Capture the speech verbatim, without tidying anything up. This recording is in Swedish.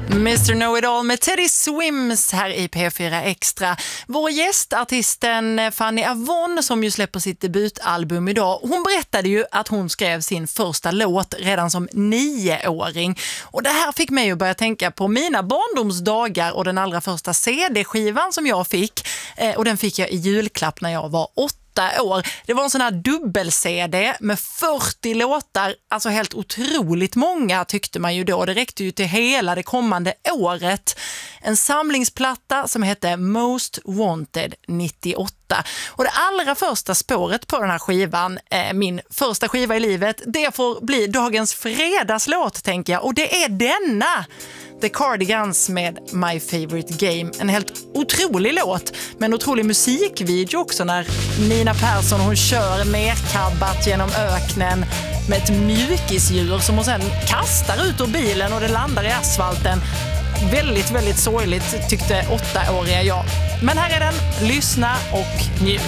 mister Know-It-All med Teddy Swims här i P fyra Extra. Vår gästartisten Fanny Avon som ju släpper sitt debutalbum idag, hon berättade ju att hon skrev sin första låt redan som nioåring. Och det här fick mig att börja tänka på mina barndomsdagar och den allra första C D-skivan som jag fick. Eh, och den fick jag i julklapp när jag var åtta år. Det var en sån här dubbel-C D med fyrtio låtar, alltså helt otroligt många tyckte man ju då. Det räckte ju till hela det kommande året. En samlingsplatta som hette Most Wanted nittioåtta. Och det allra första spåret på den här skivan, eh, min första skiva i livet, det får bli dagens fredagslåt tänker jag. Och det är denna! The Cardigans med My Favorite Game. En helt otrolig låt med en otrolig musikvideo också när Nina Persson hon kör nerkabbat genom öknen med ett mjukisdjur som hon sen kastar ut ur bilen och det landar i asfalten. Väldigt, väldigt sorgligt tyckte åttaåriga jag. Men här är den. Lyssna och njut.